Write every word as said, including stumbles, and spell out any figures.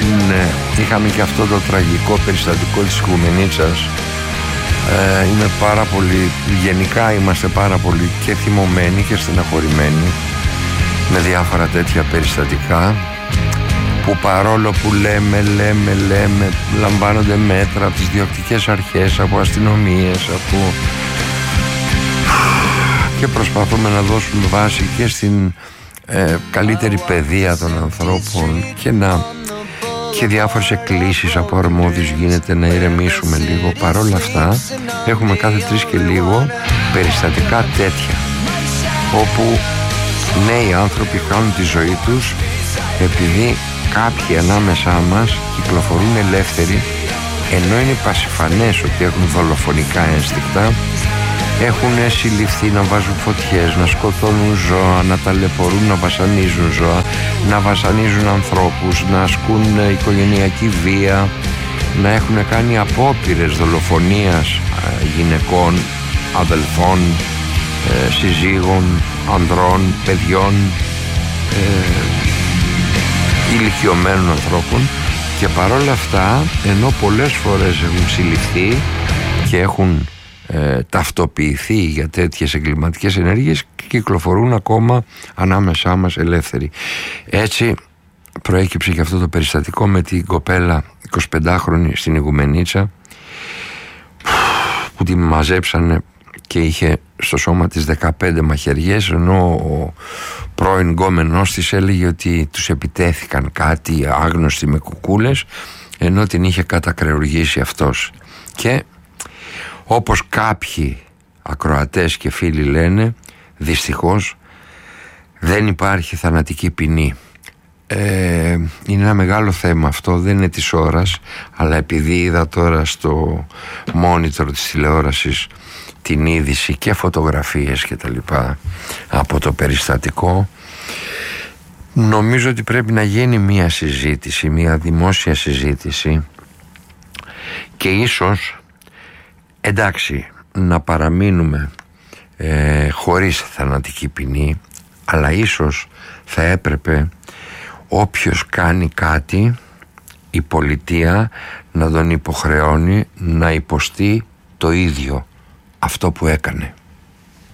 ναι, είχαμε και αυτό το τραγικό περιστατικό της Ιγουμενίτσας. ε, Είμαι πάρα πολύ, γενικά είμαστε πάρα πολύ και θυμωμένοι και στεναχωρημένοι με διάφορα τέτοια περιστατικά, που παρόλο που λέμε, λέμε, λέμε, λαμβάνονται μέτρα από τις διοκτικές αρχές, από αστυνομίες, από... και προσπαθούμε να δώσουμε βάση και στην ε, καλύτερη παιδεία των ανθρώπων και να και διάφορες εκκλήσεις από αρμόδιους γίνεται να ηρεμήσουμε λίγο. Παρόλα αυτά έχουμε κάθε τρεις και λίγο περιστατικά τέτοια, όπου νέοι άνθρωποι χάνουν τη ζωή τους επειδή κάποιοι ανάμεσά μας κυκλοφορούν ελεύθεροι, ενώ είναι πασιφανές ότι έχουν δολοφονικά ένστικτα, έχουν συλληφθεί να βάζουν φωτιές, να σκοτώνουν ζώα, να ταλαιπωρούν, να βασανίζουν ζώα, να βασανίζουν ανθρώπους, να ασκούν οικογενειακή βία, να έχουν κάνει απόπειρες δολοφονίας γυναικών, αδελφών, συζύγων, ανδρών, παιδιών, ηλικιωμένων ανθρώπων, και παρόλα αυτά, ενώ πολλές φορές έχουν συλληφθεί και έχουν ε, ταυτοποιηθεί για τέτοιες εγκληματικές ενέργειες, κυκλοφορούν ακόμα ανάμεσά μας ελεύθεροι. Έτσι προέκυψε και αυτό το περιστατικό με την κοπέλα εικοσιπεντάχρονη στην Ιγουμενίτσα, που τη μαζέψανε και είχε στο σώμα της δεκαπέντε μαχαιριές, ενώ ο πρώην γκόμενός της έλεγε ότι τους επιτέθηκαν κάτι άγνωστοι με κουκούλες, ενώ την είχε κατακρεουργήσει αυτός. Και όπως κάποιοι ακροατές και φίλοι λένε, δυστυχώς δεν υπάρχει θανατική ποινή. Ε, είναι ένα μεγάλο θέμα αυτό, δεν είναι της ώρας, αλλά επειδή είδα τώρα στο monitor της τηλεόρασης την είδηση και φωτογραφίες και τα λοιπά από το περιστατικό, νομίζω ότι πρέπει να γίνει μια συζήτηση, μια δημόσια συζήτηση, και ίσως, εντάξει, να παραμείνουμε ε, χωρίς θανατική ποινή, αλλά ίσως θα έπρεπε όποιος κάνει κάτι, η πολιτεία να τον υποχρεώνει να υποστεί το ίδιο αυτό που έκανε.